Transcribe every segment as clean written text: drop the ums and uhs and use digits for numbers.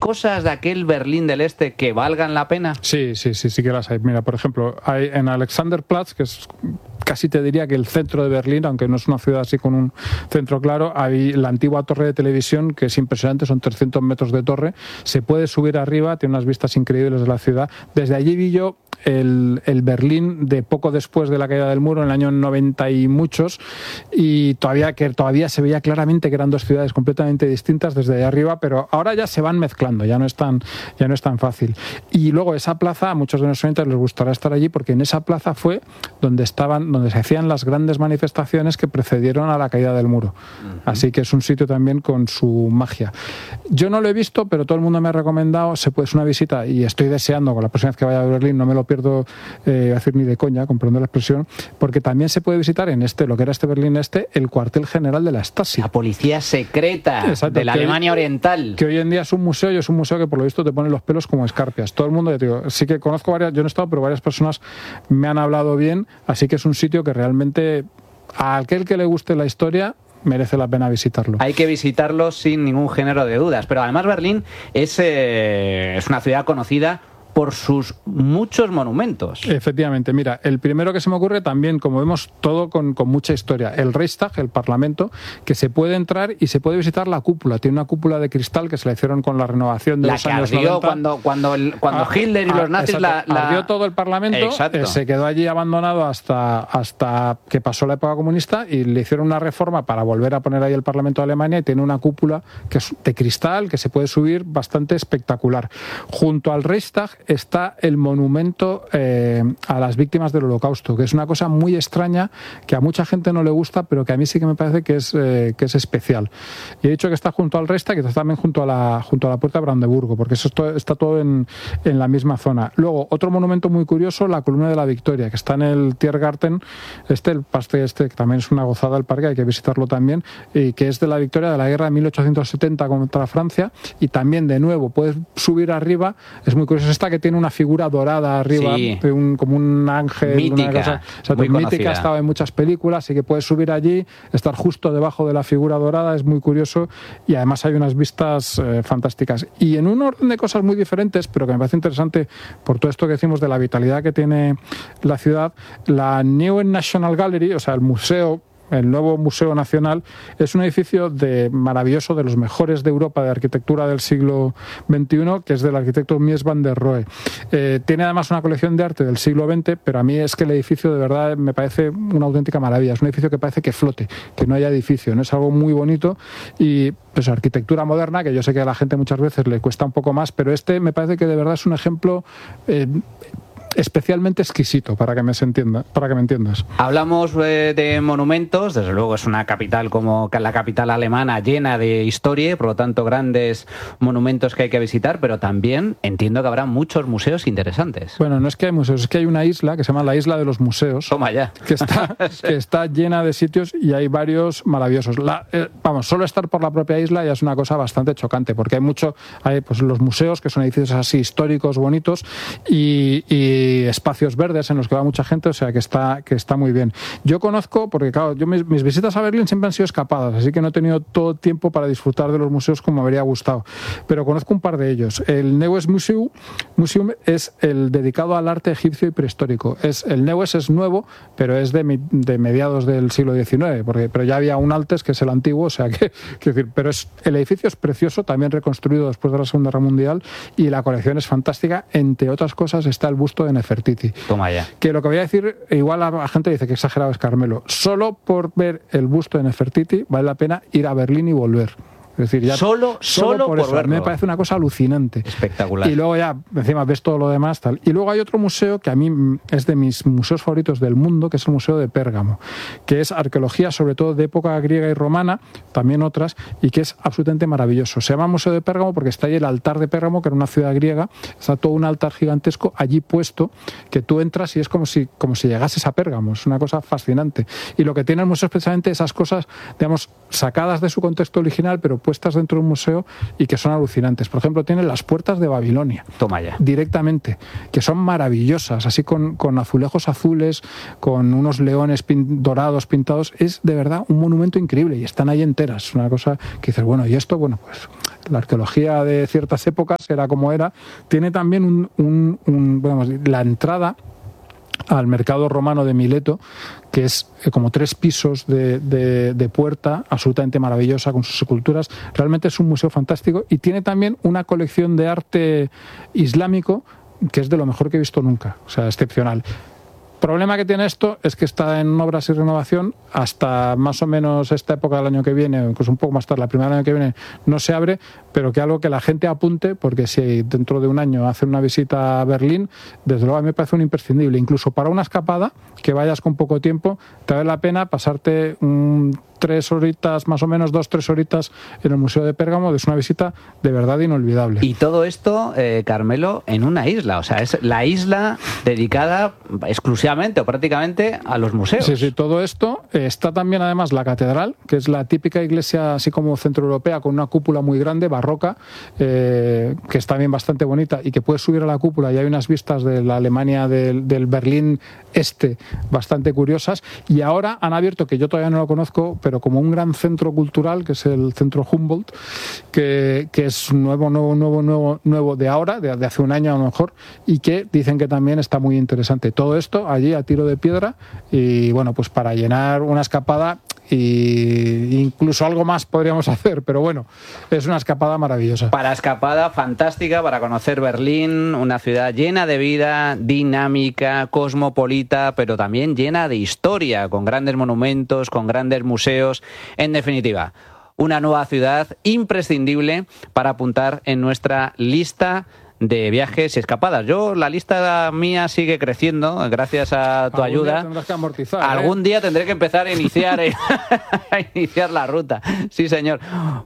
cosas de aquel Berlín del Este que valgan la pena? Sí que las hay. Mira, por ejemplo, hay en Alexanderplatz, que es casi te diría que el centro de Berlín, aunque no es una ciudad así con un centro claro, hay la antigua torre de televisión, que es impresionante, son 300 metros de torre, se puede subir arriba, tiene unas vistas increíbles de la ciudad. Desde allí vi yo el Berlín de poco después de la caída del muro, en el año 90 y muchos, y todavía se veía claramente que eran dos ciudades completamente distintas desde allá arriba, pero ahora ya se van mezclando, ya no es tan fácil. Y luego esa plaza, a muchos de nuestros oyentes les gustará estar allí, porque en esa plaza fue donde se hacían las grandes manifestaciones que precedieron a la caída del muro. Así que es un sitio también con su magia. Yo no lo he visto, pero todo el mundo me ha recomendado, es una visita, y estoy deseando, con la próxima vez que vaya a Berlín, no me lo pierdo, decir ni de coña, comprendo la expresión, porque también se puede visitar en lo que era este Berlín Este, el cuartel general de la Stasi. La policía secreta. Exacto, de la Alemania Oriental. Que hoy en día es un museo, y es un museo que por lo visto te pone los pelos como escarpias. Todo el mundo, yo te digo, sí que conozco varias, yo no he estado, pero varias personas me han hablado bien, así que es un sitio que realmente a aquel que le guste la historia merece la pena visitarlo. Hay que visitarlo sin ningún género de dudas, pero además Berlín es una ciudad conocida por sus muchos monumentos. Efectivamente, mira, el primero que se me ocurre también, como vemos, todo con mucha historia. El Reichstag, el Parlamento, que se puede entrar y se puede visitar la cúpula. Tiene una cúpula de cristal que se la hicieron con la renovación de los años 90. Cuando Hitler y los nazis ardió todo el Parlamento, se quedó allí abandonado hasta que pasó la época comunista, y le hicieron una reforma para volver a poner ahí el Parlamento de Alemania, y tiene una cúpula que es de cristal, que se puede subir, bastante espectacular. Junto al Reichstag está el monumento a las víctimas del Holocausto, que es una cosa muy extraña, que a mucha gente no le gusta, pero que a mí sí que me parece que es especial. Y he dicho que está junto al Reichstag, que está también junto a la Puerta de Brandeburgo, porque eso está todo en la misma zona. Luego, otro monumento muy curioso, la Columna de la Victoria, que está en el Tiergarten, el parque que también es una gozada el parque, hay que visitarlo también, y que es de la victoria de la guerra de 1870 contra Francia, y también, de nuevo, puedes subir arriba, es muy curioso, que tiene una figura dorada arriba, sí, como un ángel, mítica, muy mítica, ha estado en muchas películas, así que puedes subir allí, estar justo debajo de la figura dorada, es muy curioso, y además hay unas vistas fantásticas. Y en un orden de cosas muy diferentes, pero que me parece interesante por todo esto que decimos de la vitalidad que tiene la ciudad, la Neuen National Gallery, o sea, el nuevo Museo Nacional, es un edificio maravilloso, de los mejores de Europa de arquitectura del siglo XXI, que es del arquitecto Mies van der Rohe. Tiene además una colección de arte del siglo XX, pero a mí es que el edificio de verdad me parece una auténtica maravilla. Es un edificio que parece que flote, que no haya edificio, ¿no? Es algo muy bonito, y pues arquitectura moderna, que yo sé que a la gente muchas veces le cuesta un poco más, pero me parece que de verdad es un ejemplo especialmente exquisito, para que me entiendas. Hablamos de monumentos, desde luego es una capital como la capital alemana, llena de historia, por lo tanto grandes monumentos que hay que visitar, pero también entiendo que habrá muchos museos interesantes. Bueno, no es que hay museos, es que hay una isla que se llama la Isla de los Museos. Toma ya. Que está llena de sitios, y hay varios maravillosos. Solo estar por la propia isla ya es una cosa bastante chocante, porque hay pues los museos, que son edificios así históricos, bonitos, y espacios verdes en los que va mucha gente, o sea que está muy bien. Yo conozco, porque claro, mis visitas a Berlín siempre han sido escapadas, así que no he tenido todo el tiempo para disfrutar de los museos como me habría gustado, pero conozco un par de ellos. El Neues Museum es el dedicado al arte egipcio y prehistórico. El Neues es nuevo, pero es de mediados del siglo XIX, pero ya había un Altes, que es el antiguo, o sea que decir, pero el edificio es precioso, también reconstruido después de la Segunda Guerra Mundial, y la colección es fantástica. Entre otras cosas está el busto de Nefertiti. Toma ya. Que lo que voy a decir, igual la gente dice que exagerado es Carmelo. Solo por ver el busto de Nefertiti vale la pena ir a Berlín y volver. Es decir, ya solo por eso, verlo. me parece una cosa alucinante. Espectacular. Y luego ya, encima ves todo lo demás, tal. Y luego hay otro museo que a mí es de mis museos favoritos del mundo, que es el Museo de Pérgamo, que es arqueología, sobre todo de época griega y romana, también otras, y que es absolutamente maravilloso. Se llama Museo de Pérgamo porque está ahí el altar de Pérgamo, que era una ciudad griega, está todo un altar gigantesco allí puesto, que tú entras y es como si llegases a Pérgamo. Es una cosa fascinante. Y lo que tiene el museo es precisamente esas cosas, digamos, sacadas de su contexto original, pero puestas dentro de un museo y que son alucinantes. Por ejemplo, tiene las puertas de Babilonia. Toma ya. Directamente, que son maravillosas, así con azulejos azules, con unos leones dorados pintados. Es de verdad un monumento increíble y están ahí enteras. Una cosa que dices, bueno, y esto, bueno, pues la arqueología de ciertas épocas era como era. Tiene también la entrada al mercado romano de Mileto, que es como 3 pisos de puerta, absolutamente maravillosa, con sus esculturas. Realmente es un museo fantástico y tiene también una colección de arte islámico que es de lo mejor que he visto nunca, o sea, excepcional. Problema que tiene esto es que está en obras y renovación hasta más o menos esta época del año que viene, o incluso un poco más tarde, la primera del año que viene, no se abre, pero que algo que la gente apunte, porque si dentro de un año hacen una visita a Berlín, desde luego a mí me parece un imprescindible. Incluso para una escapada, que vayas con poco tiempo, te vale la pena pasarte 3 horitas, más o menos 2-3 horitas en el Museo de Pérgamo. Es una visita de verdad inolvidable. Y todo esto, Carmelo, en una isla, o sea, es la isla dedicada exclusivamente o prácticamente a los museos. Sí, todo esto. Está también además la catedral, que es la típica iglesia así como centroeuropea, con una cúpula muy grande, barroca, que es también bastante bonita y que puedes subir a la cúpula y hay unas vistas de la Alemania del Berlín Este bastante curiosas. Y ahora han abierto, que yo todavía no lo conozco, pero como un gran centro cultural, que es el Centro Humboldt, que es nuevo de ahora, de hace un año a lo mejor, y que dicen que también está muy interesante. Todo esto allí a tiro de piedra y bueno, pues para llenar una escapada, y incluso algo más podríamos hacer, pero bueno, es una escapada maravillosa. Para escapada fantástica, para conocer Berlín, una ciudad llena de vida, dinámica, cosmopolita, pero también llena de historia, con grandes monumentos, con grandes museos. En definitiva, una nueva ciudad imprescindible para apuntar en nuestra lista de viajes y escapadas. La lista mía sigue creciendo gracias a tu ayuda. Tendrás que amortizar, Algún día tendré que empezar a iniciar la ruta. Sí, señor.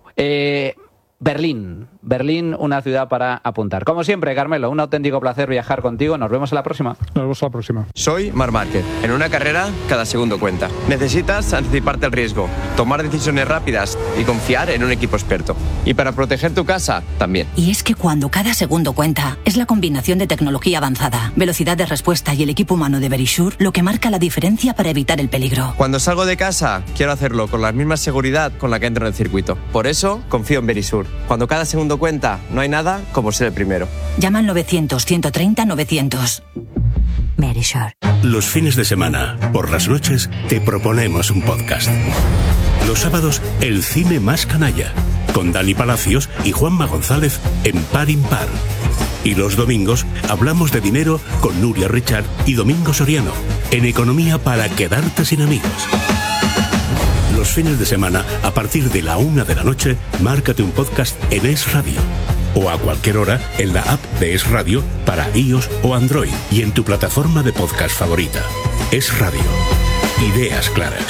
Berlín, una ciudad para apuntar. Como siempre, Carmelo, un auténtico placer viajar contigo. Nos vemos en la próxima. Nos vemos a la próxima. Soy Marc Márquez. En una carrera, cada segundo cuenta. Necesitas anticiparte al riesgo, tomar decisiones rápidas y confiar en un equipo experto. Y para proteger tu casa, también. Y es que cuando cada segundo cuenta, es la combinación de tecnología avanzada, velocidad de respuesta y el equipo humano de Verisure lo que marca la diferencia para evitar el peligro. Cuando salgo de casa, quiero hacerlo con la misma seguridad con la que entro en el circuito. Por eso, confío en Verisure. Cuando cada segundo cuenta, no hay nada como ser el primero. Llama al 900-130-900. Verisure. Los fines de semana, por las noches, te proponemos un podcast. Los sábados, el cine más canalla, con Dani Palacios y Juanma González en Par Impar. Y los domingos, hablamos de dinero con Nuria Richard y Domingo Soriano, en Economía para quedarte sin amigos. Los fines de semana, a partir de la 1 de la noche, márcate un podcast en Es Radio. O a cualquier hora en la app de Es Radio para iOS o Android y en tu plataforma de podcast favorita. Es Radio. Ideas claras.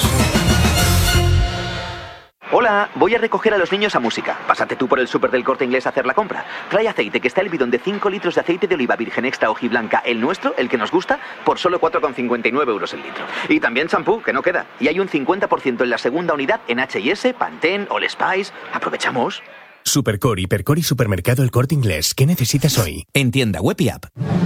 Hola, voy a recoger a los niños a música. Pásate tú por el súper del Corte Inglés a hacer la compra. Trae aceite, que está el bidón de 5 litros de aceite de oliva virgen extra hojiblanca, el nuestro, el que nos gusta, por solo 4,59 euros el litro. Y también champú, que no queda. Y hay un 50% en la segunda unidad en H&S, Pantene, All Spice. ¿Aprovechamos? Supercore, Hipercore y Supermercado El Corte Inglés. ¿Qué necesitas hoy? En tienda web y app.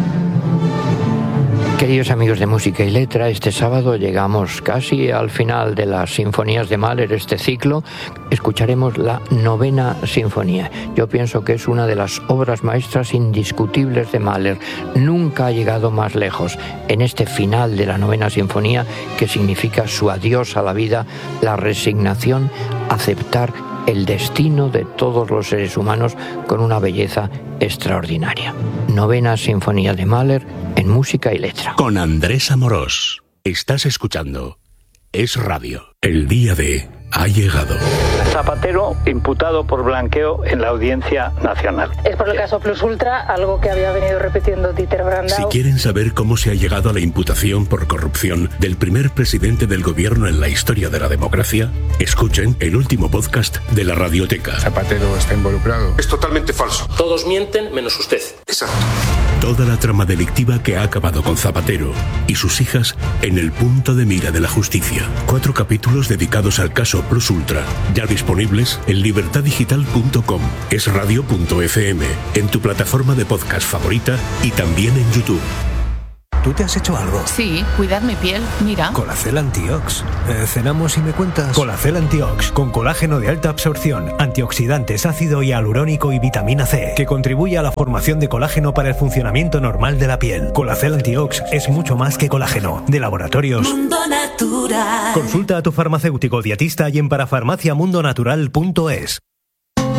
Queridos amigos de Música y Letra, este sábado llegamos casi al final de las sinfonías de Mahler, este ciclo. Escucharemos la 9ª Sinfonía. Yo pienso que es una de las obras maestras indiscutibles de Mahler. Nunca ha llegado más lejos. En este final de la 9ª Sinfonía, que significa su adiós a la vida, la resignación, aceptar el destino de todos los seres humanos con una belleza extraordinaria. 9ª Sinfonía de Mahler en Música y Letra. Con Andrés Amorós. Estás escuchando Es Radio. El día de ha llegado. Zapatero imputado por blanqueo en la Audiencia Nacional. Es por el caso Plus Ultra, algo que había venido repitiendo Dieter Brandau. Si quieren saber cómo se ha llegado a la imputación por corrupción del primer presidente del gobierno en la historia de la democracia, escuchen el último podcast de la Radioteca. Zapatero está involucrado. Es totalmente falso. Todos mienten menos usted. Exacto. Toda la trama delictiva que ha acabado con Zapatero y sus hijas en el punto de mira de la justicia. 4 capítulos dedicados al caso Plus Ultra, ya disponibles en libertadigital.com, esradio.fm, en tu plataforma de podcast favorita y también en YouTube. ¿Tú te has hecho algo? Sí, cuidar mi piel, mira. Colacel Antiox. Cenamos y me cuentas. Colacel Antiox, con colágeno de alta absorción, antioxidantes, ácido hialurónico y vitamina C, que contribuye a la formación de colágeno para el funcionamiento normal de la piel. Colacel Antiox es mucho más que colágeno. De Laboratorios Mundo Natural. Consulta a tu farmacéutico dietista y en parafarmaciamundonatural.es.